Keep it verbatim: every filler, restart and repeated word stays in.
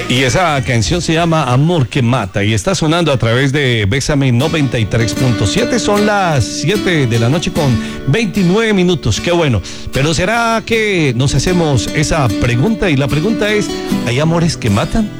Y esa canción se llama Amor que Mata y está sonando a través de Bésame noventa y tres punto siete. Son las siete de la noche con veintinueve minutos. Qué bueno. Pero ¿será que nos hacemos esa pregunta? Y la pregunta es, ¿hay amores que matan?